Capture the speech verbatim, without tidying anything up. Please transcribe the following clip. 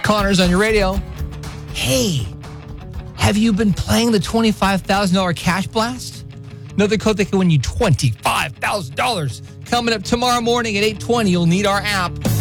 Connors on your radio. Hey, have you been playing the twenty-five thousand dollars Cash Blast? Another code that can win you twenty-five thousand dollars. Coming up tomorrow morning at eight twenty, you'll need our app.